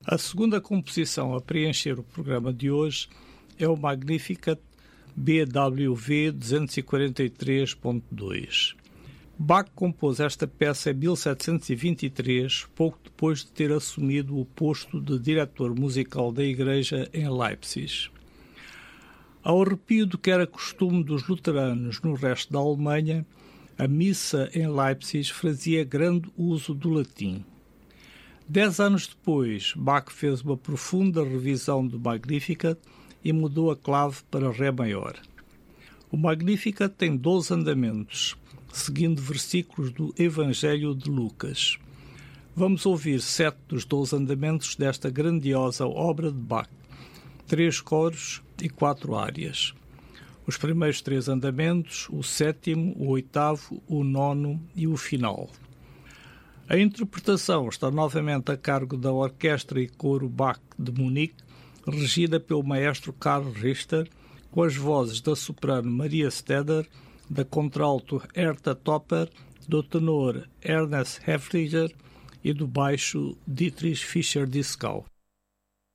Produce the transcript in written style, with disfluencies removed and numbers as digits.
A segunda composição a preencher o programa de hoje é o Magnificat BWV 243.2. Bach compôs esta peça em 1723, pouco depois de ter assumido o posto de diretor musical da Igreja em Leipzig. Ao arrepio do que era costume dos luteranos no resto da Alemanha, a missa em Leipzig fazia grande uso do latim. 10 anos depois, Bach fez uma profunda revisão do Magnificat e mudou a clave para Ré maior. O Magnificat tem 12 andamentos, seguindo versículos do Evangelho de Lucas. Vamos ouvir 7 dos 12 andamentos desta grandiosa obra de Bach, 3 coros e 4 áreas. Os primeiros 3 andamentos, o 7º, o 8º, o 9º e o final. A interpretação está novamente a cargo da Orquestra e Coro Bach de Munique, regida pelo maestro Karl Richter, com as vozes da soprano Maria Steder, da contralto Herta Topper, do tenor Ernest Hefliger e do baixo Dietrich Fischer-Dieskau.